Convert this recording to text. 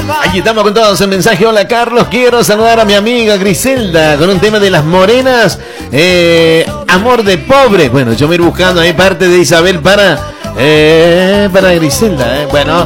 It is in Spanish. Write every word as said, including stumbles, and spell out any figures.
Aquí estamos con todos el mensaje. Hola Carlos, quiero saludar a mi amiga Griselda con un tema de Las Morenas, eh, Amor de Pobre. Bueno, yo me ir buscando ahí parte de Isabel para... Eh, para Griselda, eh. Bueno,